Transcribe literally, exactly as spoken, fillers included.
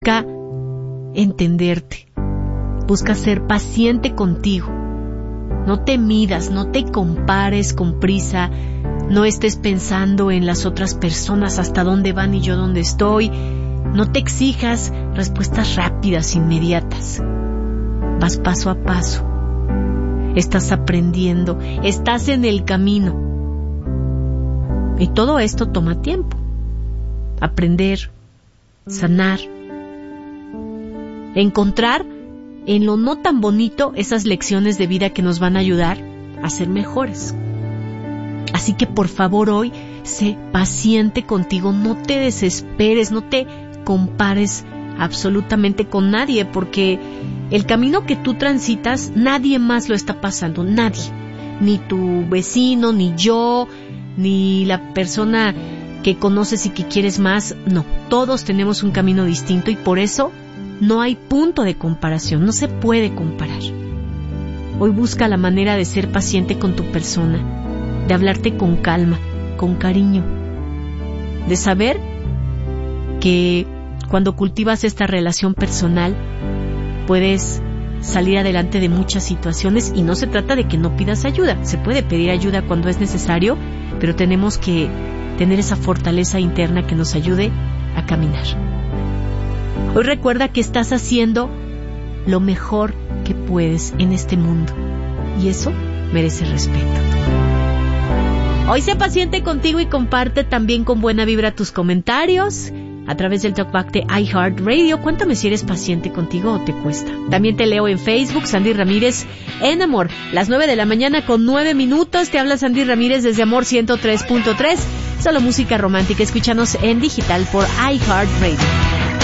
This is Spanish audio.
Busca entenderte. Busca ser paciente contigo. No te midas, no te compares con prisa. No estés pensando en las otras personas, hasta dónde van y yo dónde estoy. No te exijas respuestas rápidas, inmediatas. Vas paso a paso. Estás aprendiendo, estás en el camino. Y todo esto toma tiempo. Aprender, sanar, encontrar en lo no tan bonito esas lecciones de vida que nos van a ayudar a ser mejores. Así que por favor hoy, sé paciente contigo, no te desesperes, no te compares absolutamente con nadie, porque el camino que tú transitas, nadie más lo está pasando, nadie. Ni tu vecino, ni yo, ni la persona que conoces y que quieres más, no. Todos tenemos un camino distinto y por eso no hay punto de comparación, no se puede comparar. Hoy busca la manera de ser paciente con tu persona, de hablarte con calma, con cariño, de saber que cuando cultivas esta relación personal puedes salir adelante de muchas situaciones y no se trata de que no pidas ayuda, se puede pedir ayuda cuando es necesario, pero tenemos que tener esa fortaleza interna que nos ayude a caminar. Hoy recuerda que estás haciendo lo mejor que puedes en este mundo y eso merece respeto. Hoy sé paciente contigo y comparte también con buena vibra tus comentarios a través del Talkback de iHeartRadio. Cuéntame si eres paciente contigo o te cuesta. También te leo en Facebook, Sandy Ramírez en Amor. Las nueve de la mañana con nueve minutos. Te habla Sandy Ramírez desde Amor ciento tres punto tres. Solo música romántica. Escúchanos en digital por iHeartRadio.